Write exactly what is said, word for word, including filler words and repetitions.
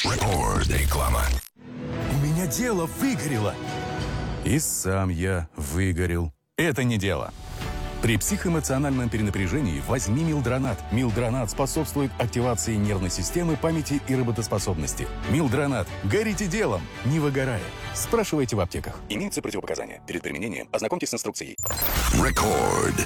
Рекорд. Реклама. У меня дело выгорело. И сам я выгорел. Это не дело. При психоэмоциональном перенапряжении возьми Милдронат. Милдронат способствует активации нервной системы, памяти и работоспособности. Милдронат. Горите делом, не выгорая. Спрашивайте в аптеках. Имеются противопоказания. Перед применением ознакомьтесь с инструкцией. Рекорд.